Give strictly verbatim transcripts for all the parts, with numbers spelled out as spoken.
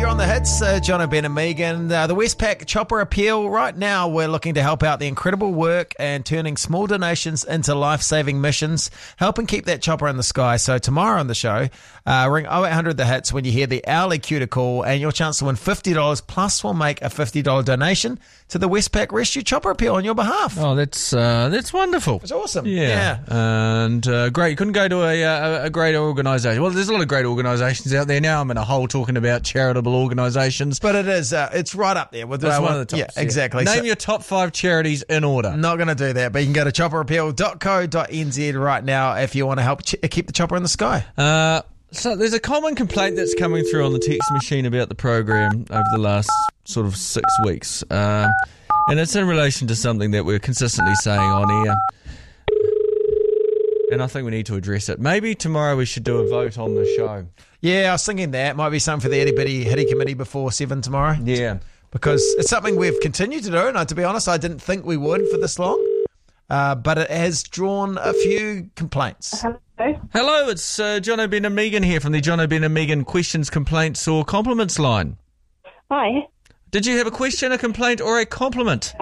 You're on the hits, uh, John O'Ben and Megan. Uh, the Westpac Chopper Appeal. Right now, we're looking to help out the incredible work and turning small donations into life-saving missions, helping keep that chopper in the sky. So tomorrow on the show, uh, ring oh eight hundred the hits when you hear the hourly cue to call, and your chance to win fifty dollars, plus we'll make a fifty dollars donation to the Westpac Rescue Chopper Appeal on your behalf. Oh, that's uh, that's wonderful. It's awesome. Yeah, yeah. and uh, great. You couldn't go to a, a, a great organisation. Well, there's a lot of great organisations out there now. I'm in a hole talking about charitable organisations. But it is, uh, it's right up there with It's uh, one of the tops. Yeah, yeah. exactly. Name So, your top five charities in order. not going to do that, but you can go to chopper appeal dot co dot n z right now if you want to help ch- keep the chopper in the sky. Uh, so there's a common complaint that's coming through on the text machine about the program over the last sort of six weeks. Um, and it's in relation to something that we're consistently saying on air. And I think we need to address it. Maybe tomorrow we should do a vote on the show. Yeah, I was thinking that might be something for the Itty Bitty Hitty Committee before seven tomorrow. Yeah. Because it's something we've continued to do, and to be honest, I didn't think we would for this long. Uh, but it has drawn a few complaints. Hello. Hello, it's uh, John O'Ben and Megan here from the John O'Ben and Megan Questions, Complaints or Compliments line. Hi. Did you have a question, a complaint or a compliment?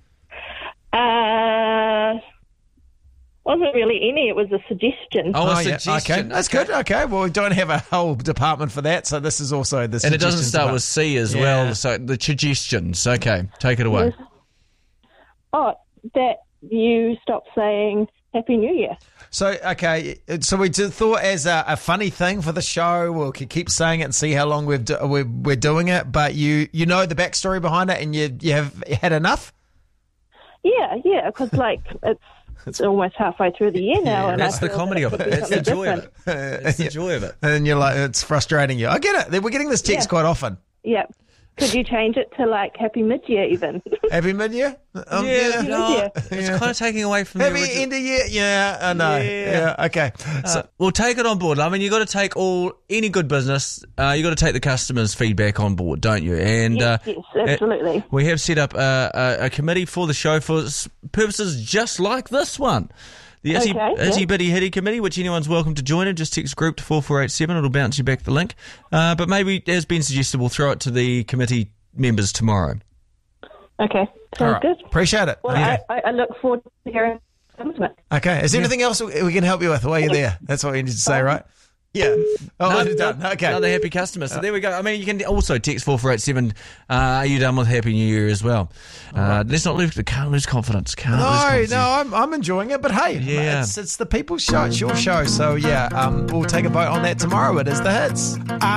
Uh, wasn't really any. It was a suggestion. Oh, a yeah, suggestion. okay, that's Okay. good. Okay, well, we don't have a whole department for that, so this is also the And it doesn't suggestions start department. with C as Yeah. well, so the suggestions. Okay, take it away. Yes. Oh, that you stopped saying Happy New Year. So, okay, so we just thought as a, a funny thing for the show, we'll keep saying it and see how long we've do, we're, we're doing it, but you you know the backstory behind it and you, you have had enough? Yeah, yeah, because like it's, it's almost halfway through the year now. Yeah, and That's I the feel comedy that of could it. be It's the something joy of it. different. It's the joy of it. And you're like, it's frustrating you. I get it. We're getting this text Yeah. quite often. Yeah. Could you change it to like Happy Mid-Year even? Happy mid-year? Um, Yeah, yeah. no, Yeah. it's Yeah. kind of taking away from the Happy original. end of year? Yeah, I know. Yeah. Yeah, okay. So, Uh, we'll take it on board. I mean, you got to take all any good business. Uh, you got to take the customers' feedback on board, don't you? And yes, uh, yes, absolutely. we have set up a, a, a committee for the show for s- purposes just like this one. The Itty, Okay, Itty yeah. Bitty Hitty Committee, which anyone's welcome to join in. Just text group to four four eight seven. It'll bounce you back the link. Uh, but maybe, as been suggested, we'll throw it to the committee members tomorrow. Okay, all sounds right. good. Appreciate it. Well, Okay. I, I, I look forward to hearing from it. Okay. Is there anything else we can help you with while you're there? That's what you need to say, right? Yeah. Oh, No, you're done. no, Okay. Another happy customer. So there we go. I mean, you can also text four four eight seven. Uh, are you done with Happy New Year as well? Uh, let's not lose. Can't lose confidence. Can't lose No, confidence. no, I'm I'm enjoying it, but hey, Yeah. it's it's the people's show, it's your show, so yeah, um, we'll take a vote on that tomorrow. It is the hits.